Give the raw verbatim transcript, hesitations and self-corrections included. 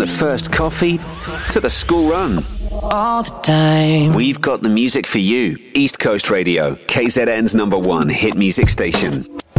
the first coffee to the school run. All the time. We've got the music for you. East Coast Radio, K Z N's number one hit music station.